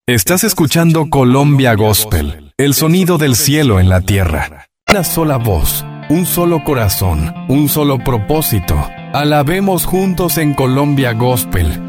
Estás escuchando Colombia Gospel, el sonido del cielo en la tierra. Una sola voz, un solo corazón, un solo propósito. Alabemos juntos en Colombia Gospel,